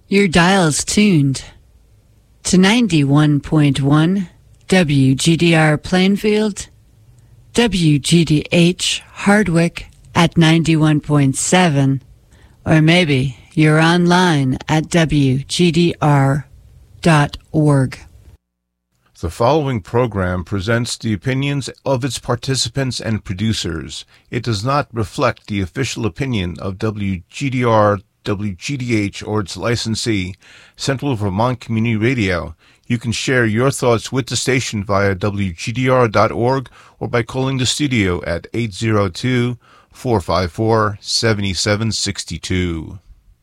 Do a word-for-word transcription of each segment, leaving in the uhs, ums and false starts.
Your dial's tuned to ninety-one point one W G D R Plainfield, W G D H Hardwick at ninety-one point seven, or maybe you're online at W G D R dot org. The following program presents the opinions of its participants and producers. It does not reflect the official opinion of W G D R, W G D H, or its licensee, Central Vermont Community Radio. You can share your thoughts with the station via W G D R dot org or by calling the studio at eight zero two, four five four, seven seven six two.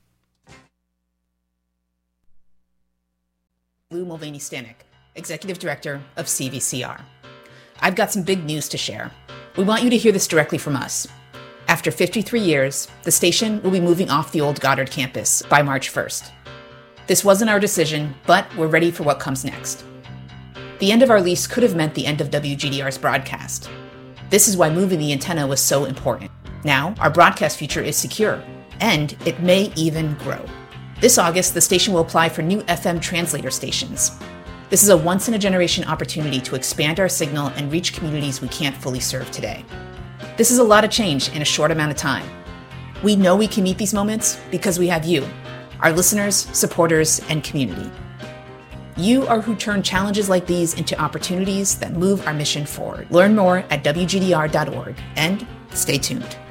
Lou Mulvaney-Stanek, Executive Director of C V C R. I've got some big news to share. We want you to hear this directly from us. After fifty-three years, the station will be moving off the old Goddard campus by March first. This wasn't our decision, but we're ready for what comes next. The end of our lease could have meant the end of W G D R's broadcast. This is why moving the antenna was so important. Now, our broadcast future is secure, and it may even grow. This August, the station will apply for new F M translator stations. This is a once-in-a-generation opportunity to expand our signal and reach communities we can't fully serve today. This is a lot of change in a short amount of time. We know we can meet these moments because we have you, our listeners, supporters, and community. You are who turn challenges like these into opportunities that move our mission forward. Learn more at W G D R dot org and stay tuned.